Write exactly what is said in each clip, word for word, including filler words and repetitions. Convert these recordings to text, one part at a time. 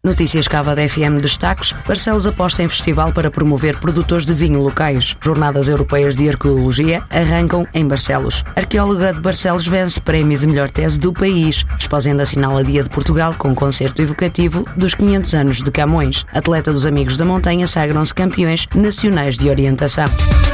Notícias Cava da F M destaques. Barcelos aposta em festival para promover produtores de vinho locais. Jornadas Europeias de Arqueologia arrancam em Barcelos. Arqueóloga de Barcelos vence prémio de melhor tese do país. Exposenda assinala Dia de Portugal com concerto evocativo dos quinhentos anos de Camões. Atleta dos Amigos da Montanha sagram-se campeões nacionais de orientação.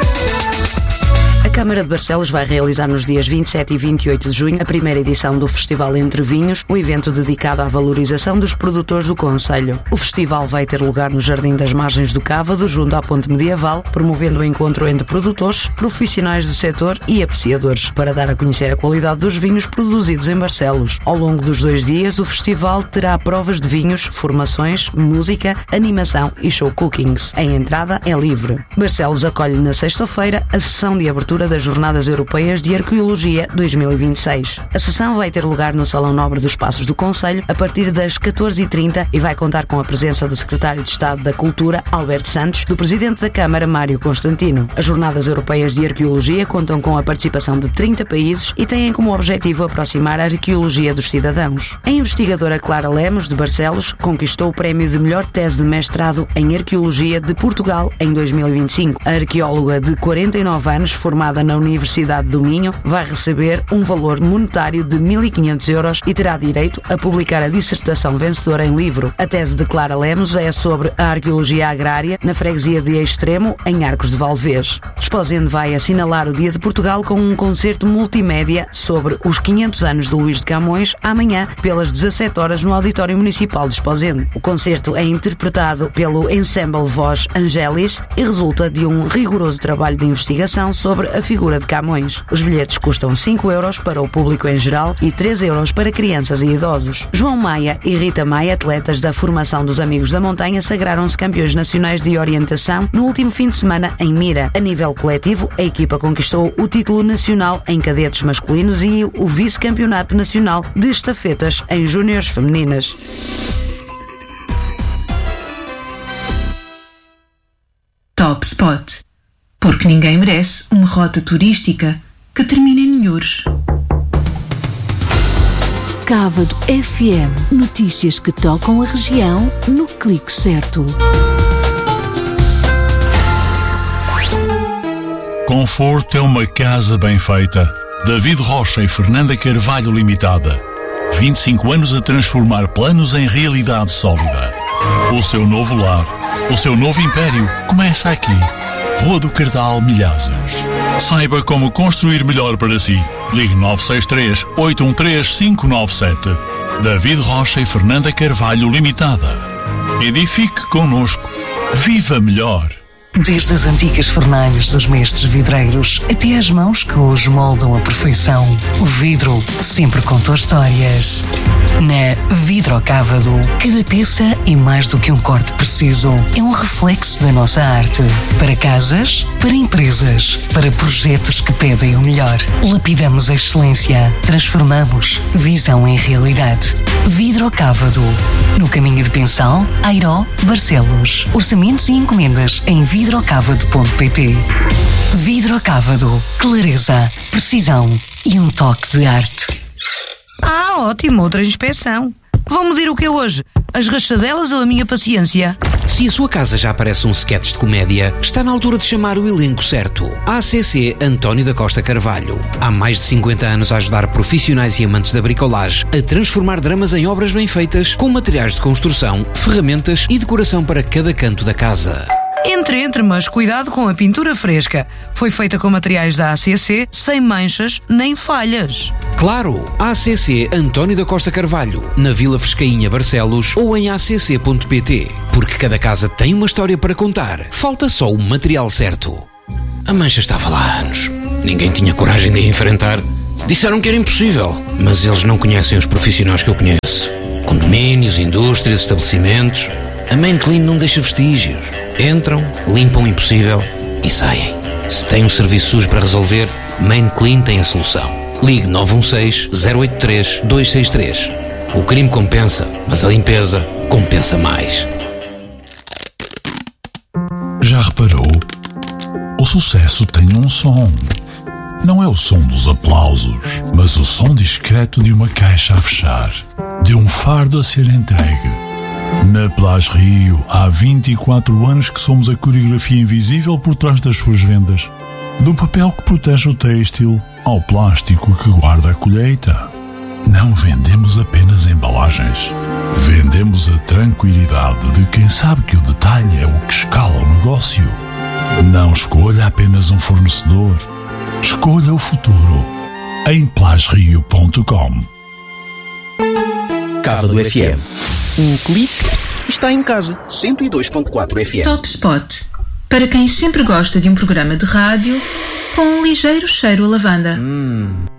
A Câmara de Barcelos vai realizar nos dias vinte e sete e vinte e oito de junho a primeira edição do Festival Entre Vinhos, um evento dedicado à valorização dos produtores do concelho. O festival vai ter lugar no Jardim das Margens do Cávado, junto à Ponte Medieval, promovendo o encontro entre produtores, profissionais do setor e apreciadores, para dar a conhecer a qualidade dos vinhos produzidos em Barcelos. Ao longo dos dois dias, o festival terá provas de vinhos, formações, música, animação e show cookings. A entrada é livre. Barcelos acolhe na sexta-feira a sessão de abertura das Jornadas Europeias de Arqueologia dois mil e vinte e seis. A sessão vai ter lugar no Salão Nobre dos Passos do Concelho a partir das catorze e trinta e vai contar com a presença do Secretário de Estado da Cultura, Alberto Santos, do Presidente da Câmara, Mário Constantino. As Jornadas Europeias de Arqueologia contam com a participação de trinta países e têm como objetivo aproximar a arqueologia dos cidadãos. A investigadora Clara Lemos, de Barcelos, conquistou o prémio de melhor tese de mestrado em Arqueologia de Portugal em dois mil e vinte e cinco. A arqueóloga de quarenta e nove anos, formada na Universidade do Minho, vai receber um valor monetário de mil e quinhentos euros e terá direito a publicar a dissertação vencedora em livro. A tese de Clara Lemos é sobre a arqueologia agrária na freguesia de Extremo, em Arcos de Valdevez. Esposende vai assinalar o Dia de Portugal com um concerto multimédia sobre os quinhentos anos de Luís de Camões, amanhã, pelas dezassete horas, no Auditório Municipal de Esposende. O concerto é interpretado pelo Ensemble Voz Angelis e resulta de um rigoroso trabalho de investigação sobre a figura de Camões. Os bilhetes custam cinco euros para o público em geral e três euros para crianças e idosos. João Maia e Rita Maia, atletas da formação dos Amigos da Montanha, sagraram-se campeões nacionais de orientação no último fim de semana em Mira. A nível coletivo, a equipa conquistou o título nacional em cadetes masculinos e o vice-campeonato nacional de estafetas em júniores femininas. Top Spot. Porque ninguém merece uma rota turística que termine em Nhures. Cávado F M. Notícias que tocam a região no clique certo. Conforto é uma casa bem feita. David Rocha e Fernanda Carvalho Limitada. vinte e cinco anos a transformar planos em realidade sólida. O seu novo lar, o seu novo império começa aqui. Rua do Cardal, Milhazes. Saiba como construir melhor para si. Ligue nove seis três, oito um três, cinco nove sete. David Rocha e Fernanda Carvalho Limitada. Edifique connosco. Viva melhor. Desde as antigas fornalhas dos mestres vidreiros até às mãos que hoje moldam a perfeição, o vidro sempre contou histórias. Na Vidrocávado, cada peça é mais do que um corte preciso. É um reflexo da nossa arte. Para casas, para empresas, para projetos que pedem o melhor. Lapidamos a excelência. Transformamos visão em realidade. Vidrocávado. No caminho de Pensal, Airó, Barcelos. Orçamentos e encomendas em vidrocávado ponto pt. Vidrocávado. Clareza, precisão e um toque de arte. Ah, ótimo, outra inspeção. Vão medir o que é hoje? As rachadelas ou a minha paciência? Se a sua casa já parece um sketch de comédia, está na altura de chamar o elenco certo. A C C António da Costa Carvalho. Há mais de cinquenta anos a ajudar profissionais e amantes da bricolagem a transformar dramas em obras bem feitas, com materiais de construção, ferramentas e decoração para cada canto da casa. Entre, entre, mas cuidado com a pintura fresca. Foi feita com materiais da A C C, sem manchas nem falhas. Claro, A C C António da Costa Carvalho, na Vila Frescainha, Barcelos, ou em a c c ponto p t. Porque cada casa tem uma história para contar. Falta só o material certo. A mancha estava lá há anos. Ninguém tinha coragem de a enfrentar. Disseram que era impossível, mas eles não conhecem os profissionais que eu conheço. Condomínios, indústrias, estabelecimentos. A Main Clean não deixa vestígios. Entram, limpam o impossível e saem. Se tem um serviço sujo para resolver, Main Clean tem a solução. Ligue nove um seis, zero oito três, dois seis três. O crime compensa, mas a limpeza compensa mais. Já reparou? O sucesso tem um som. Não é o som dos aplausos, mas o som discreto de uma caixa a fechar, de um fardo a ser entregue, Na Plage Rio, há vinte e quatro anos que somos a coreografia invisível por trás das suas vendas. Do papel que protege o têxtil ao plástico que guarda a colheita. Não vendemos apenas embalagens. Vendemos a tranquilidade de quem sabe que o detalhe é o que escala o negócio. Não escolha apenas um fornecedor. Escolha o futuro. Em plage rio ponto com. Cávado F M. Um clique e está em casa. cento e dois ponto quatro F M. Top Spot. Para quem sempre gosta de um programa de rádio com um ligeiro cheiro a lavanda. Hum,